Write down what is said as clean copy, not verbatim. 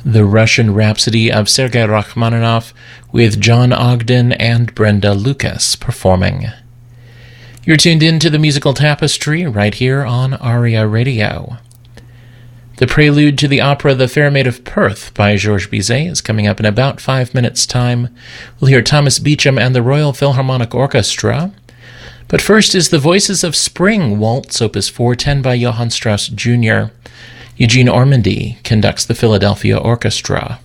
the Russian Rhapsody of Sergei Rachmaninoff with John Ogden and Brenda Lucas performing. You're tuned in to the Musical Tapestry right here on ARIA Radio. The prelude to the opera The Fair Maid of Perth by Georges Bizet is coming up in about 5 minutes' time. We'll hear Thomas Beecham and the Royal Philharmonic Orchestra. But first is the Voices of Spring Waltz, Opus 410 by Johann Strauss Jr. Eugene Ormandy conducts the Philadelphia Orchestra.